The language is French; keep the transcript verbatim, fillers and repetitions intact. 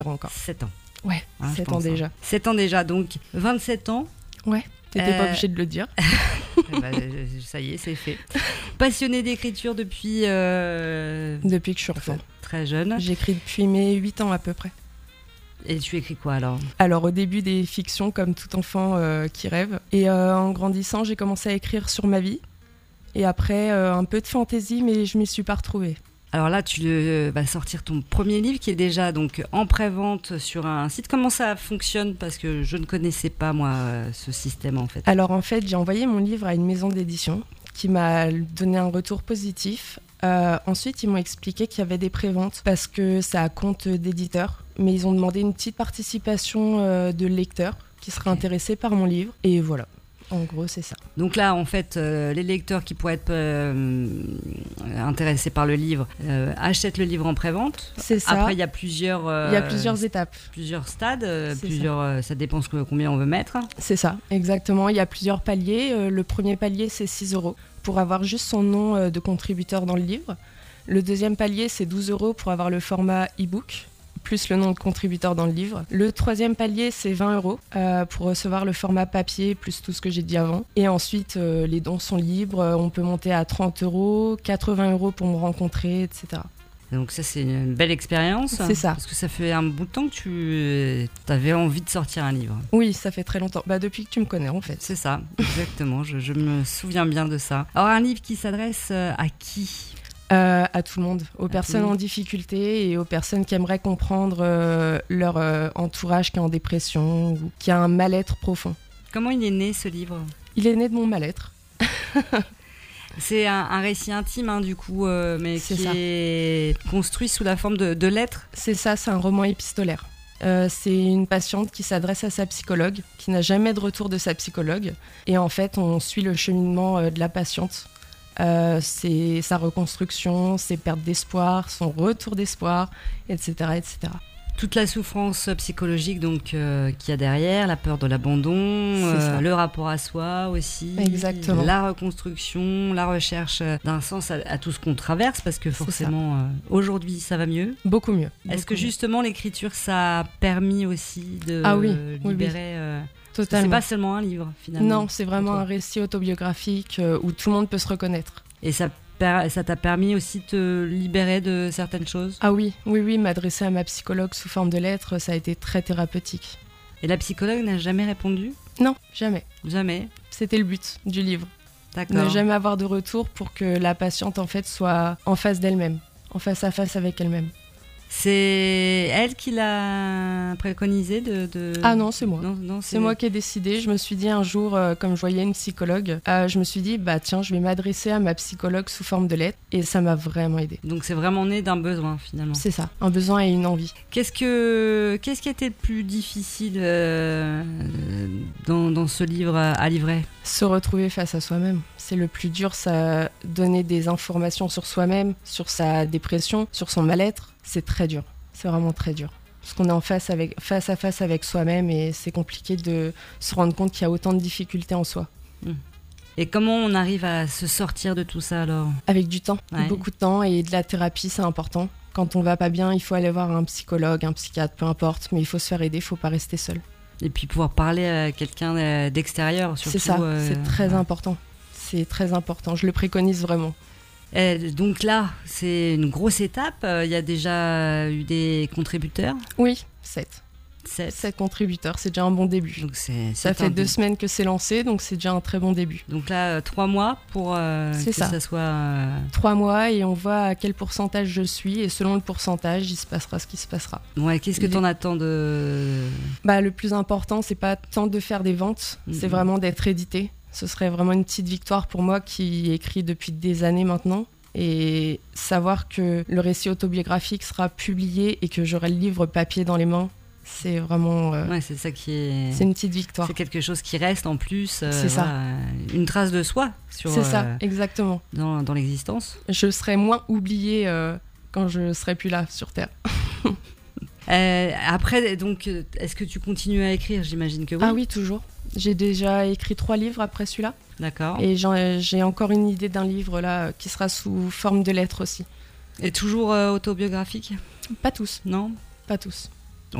encore. sept ans. Ouais, Hein, sept pense, ans déjà. Hein. sept ans déjà, donc vingt-sept ans. Ouais, t'étais Euh... pas obligé de le dire. Eh ben, ça y est, c'est fait. Passionné d'écriture depuis... Euh... Depuis que je suis enfant. Très jeune. J'écris depuis mes huit ans à peu près. Et tu écris quoi alors ? Alors au début des fictions comme tout enfant euh, qui rêve. Et euh, en grandissant, j'ai commencé à écrire sur ma vie. Et après, euh, un peu de fantaisie, mais je m'y suis pas retrouvée. Alors là, tu euh, vas sortir ton premier livre qui est déjà donc en pré-vente sur un site. Comment ça fonctionne ? Parce que je ne connaissais pas moi ce système en fait. Alors en fait, j'ai envoyé mon livre à une maison d'édition qui m'a donné un retour positif. Euh, ensuite, ils m'ont expliqué qu'il y avait des préventes parce que c'est à compte d'éditeur. Mais ils ont demandé une petite participation euh, de lecteurs qui seraient okay. intéressés par mon livre. Et voilà, en gros, c'est ça. Donc là, en fait, euh, les lecteurs qui pourraient être euh, intéressés par le livre euh, achètent le livre en prévente. C'est ça. Après, il y a plusieurs... Euh, il y a plusieurs étapes. Plusieurs stades. Euh, C'est plusieurs, ça. Euh, ça dépend ce que, combien on veut mettre. C'est ça, exactement. Il y a plusieurs paliers. Euh, le premier palier, c'est six euros pour avoir juste son nom euh, de contributeur dans le livre. Le deuxième palier, c'est douze euros pour avoir le format e-book, plus le nom de contributeur dans le livre. Le troisième palier, c'est vingt euros euh, pour recevoir le format papier, plus tout ce que j'ai dit avant. Et ensuite, euh, les dons sont libres. On peut monter à trente euros, quatre-vingts euros pour me rencontrer, et cetera. Donc ça, c'est une belle expérience. C'est ça. Parce que ça fait un bout de temps que tu avais envie de sortir un livre. Oui, ça fait très longtemps. Bah, depuis que tu me connais, en fait. C'est ça, exactement. je, je me souviens bien de ça. Alors, un livre qui s'adresse à qui ? Euh, à tout le monde, aux à personnes en difficulté et aux personnes qui aimeraient comprendre euh, leur euh, entourage qui est en dépression ou qui a un mal-être profond. Comment il est né ce livre ? Il est né de mon mal-être. C'est un, un récit intime hein, du coup, euh, mais c'est qui ça. est construit sous la forme de, de lettres. C'est ça, c'est un roman épistolaire. Euh, c'est une patiente qui s'adresse à sa psychologue, qui n'a jamais de retour de sa psychologue. Et en fait, on suit le cheminement euh, de la patiente. Euh, c'est sa reconstruction, ses pertes d'espoir, son retour d'espoir, et cetera, et cetera. Toute la souffrance psychologique donc euh, qu'il y a derrière, la peur de l'abandon, euh, le rapport à soi aussi, exactement. La reconstruction, la recherche d'un sens à, à tout ce qu'on traverse, parce que forcément euh, aujourd'hui ça va mieux. Beaucoup mieux. Est-ce beaucoup que mieux. Justement l'écriture ça a permis aussi de ah oui, libérer oui, oui. Euh, Totalement. C'est pas seulement un livre finalement. Non, c'est vraiment un récit autobiographique euh, où tout le monde peut se reconnaître. Et ça ça t'a permis aussi de te libérer de certaines choses ? Ah oui, oui, oui, m'adresser à ma psychologue sous forme de lettres, ça a été très thérapeutique. Et la psychologue n'a jamais répondu ? Non, jamais. Jamais ? C'était le but du livre. D'accord. Ne jamais avoir de retour pour que la patiente en fait soit en face d'elle-même, en face à face avec elle-même. C'est elle qui l'a préconisé de, de... Ah non, c'est moi. Non, non, c'est... c'est moi qui ai décidé. Je me suis dit un jour, euh, comme je voyais une psychologue, euh, je me suis dit, bah tiens, je vais m'adresser à ma psychologue sous forme de lettre. Et ça m'a vraiment aidée. Donc c'est vraiment né d'un besoin finalement. C'est ça, un besoin et une envie. Qu'est-ce, que... Qu'est-ce qui a été le plus difficile euh, dans, dans ce livre à, à livrer ? Se retrouver face à soi-même. C'est le plus dur, ça donner des informations sur soi-même, sur sa dépression, sur son mal-être. C'est très dur, c'est vraiment très dur. Parce qu'on est en face, avec, face à face avec soi-même et c'est compliqué de se rendre compte qu'il y a autant de difficultés en soi. Et comment on arrive à se sortir de tout ça alors ? Avec du temps, ouais. beaucoup de temps et de la thérapie, c'est important. Quand on va pas bien, il faut aller voir un psychologue, un psychiatre, peu importe, mais il faut se faire aider, il faut pas rester seul. Et puis pouvoir parler à quelqu'un d'extérieur surtout. C'est ça, euh, c'est très ouais. important. C'est très important, je le préconise vraiment. Et donc là, c'est une grosse étape. Il y a déjà eu des contributeurs ? Oui, sept. Sept. Sept contributeurs, c'est déjà un bon début. Donc c'est, ça fait deux semaines que c'est lancé, donc c'est déjà un très bon début. Donc là, euh, trois mois pour euh, que ça, ça soit... Euh... Trois mois et on voit à quel pourcentage je suis et selon le pourcentage, il se passera ce qui se passera. Ouais, qu'est-ce que tu en attends de... Bah, le plus important, c'est pas tant de faire des ventes, mm-hmm. c'est vraiment d'être édité. Ce serait vraiment une petite victoire pour moi qui écrit depuis des années maintenant. Et savoir que le récit autobiographique sera publié et que j'aurai le livre papier dans les mains, c'est vraiment... Euh, ouais, c'est ça qui est... C'est une petite victoire. C'est quelque chose qui reste en plus. Euh, c'est ça. Voilà, une trace de soi. Sur, c'est ça, euh, exactement. Dans, dans l'existence. Je serai moins oubliée euh, quand je serai plus là sur Terre. euh, après, donc, est-ce que tu continues à écrire ? J'imagine que oui. Ah oui, toujours. J'ai déjà écrit trois livres après celui-là. D'accord. Et j'en, j'ai encore une idée d'un livre là qui sera sous forme de lettres aussi. Et toujours euh, autobiographique ? Pas tous. Non ? Pas tous.